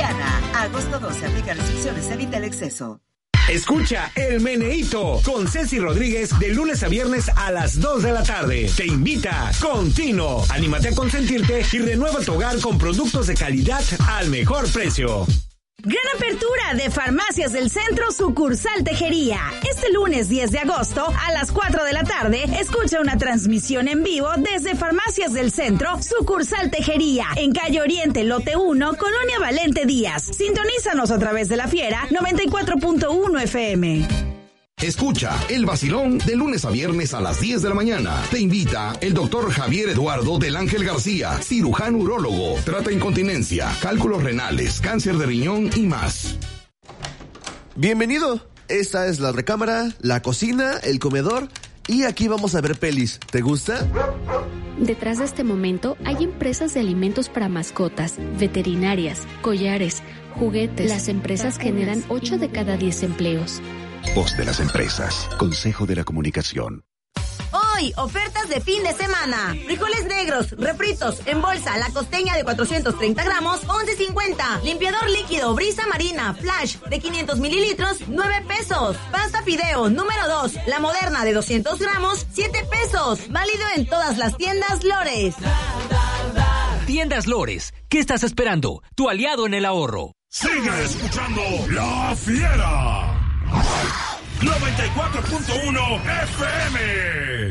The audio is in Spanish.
Soriana. Agosto 12, aplica restricciones, evita el exceso. Escucha El Meneíto con Ceci Rodríguez de lunes a viernes a las 2 de la tarde. Te invita Contino. Anímate a consentirte y renueva tu hogar con productos de calidad al mejor precio. Gran apertura de Farmacias del Centro, sucursal Tejería. Este lunes 10 de agosto a las 4 de la tarde, escucha una transmisión en vivo desde Farmacias del Centro, sucursal Tejería, en calle Oriente, lote 1, Colonia Valente Díaz. Sintonízanos a través de La Fiera 94.1 FM. Escucha El Vacilón de lunes a viernes a las 10 de la mañana. Te invita el doctor Javier Eduardo del Ángel García, cirujano urólogo. Trata incontinencia, cálculos renales, cáncer de riñón y más. Bienvenido. Esta es la recámara, la cocina, el comedor y aquí vamos a ver pelis. ¿Te gusta? Detrás de este momento hay empresas de alimentos para mascotas, veterinarias, collares, juguetes. Las empresas generan 8 de cada 10 empleos. Voz de las empresas. Consejo de la Comunicación. Hoy, ofertas de fin de semana. Frijoles negros, refritos, en bolsa, la costeña de 430 gramos, 11.50. Limpiador líquido, brisa marina, flash, de 500 mililitros, 9 pesos. Pasta fideo, número 2, la moderna de 200 gramos, 7 pesos. Válido en todas las tiendas Lores. Tiendas Lores, ¿qué estás esperando? Tu aliado en el ahorro. Sigue escuchando La Fiera. 94.1 FM.